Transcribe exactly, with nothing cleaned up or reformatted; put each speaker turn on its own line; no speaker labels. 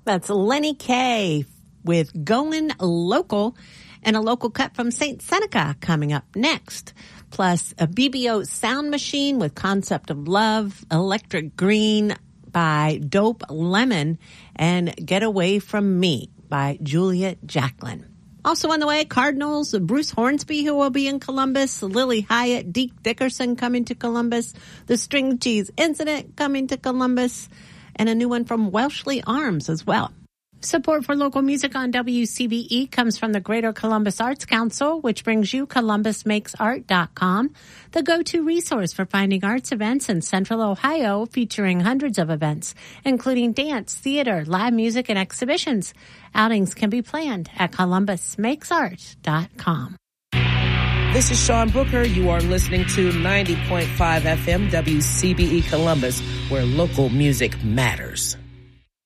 That's Lenny Kaye with Going Local, and a local cut from Saint Seneca coming up next. Plus a B B O Sound Machine with Concept of Love, Electric Green by Dope Lemon, and Get Away From Me by Julia Jacqueline. Also on the way, Cardinals, Bruce Hornsby, who will be in Columbus, Lily Hyatt, Deke Dickerson coming to Columbus, the String Cheese Incident coming to Columbus, and a new one from Welshly Arms as well. Support for local music on W C B E comes from the Greater Columbus Arts Council, which brings you Columbus Makes Art dot com, the go-to resource for finding arts events in Central Ohio, featuring hundreds of events, including dance, theater, live music, and exhibitions. Outings can be planned at Columbus Makes Art dot com.
This is Sean Booker. You are listening to ninety point five F M W C B E Columbus, where local music matters.